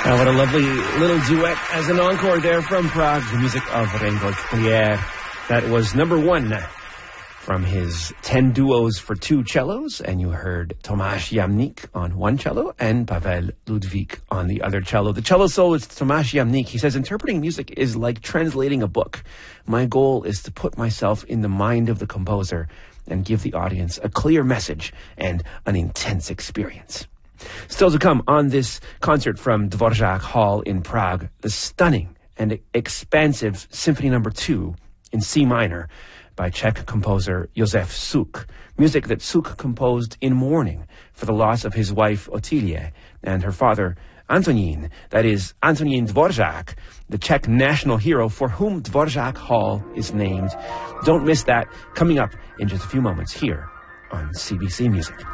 What a lovely little duet as an encore there from Prague, the music of Reinhold Klier. That was number one from his 10 duos for 2 cellos, and you heard Tomáš Jamnik on 1 cello and Pavel Ludvík on the other cello. The cello soloist Tomáš Jamnik, he says, interpreting music is like translating a book. My goal is to put myself in the mind of the composer and give the audience a clear message and an intense experience. Still to come on this concert from Dvorak Hall in Prague, the stunning and expansive Symphony No. 2 in C minor by Czech composer Josef Suk, music that Suk composed in mourning for the loss of his wife Otilie and her father Antonín, that is, Antonín Dvorak, the Czech national hero for whom Dvorak Hall is named. Don't miss that, coming up in just a few moments here on CBC Music.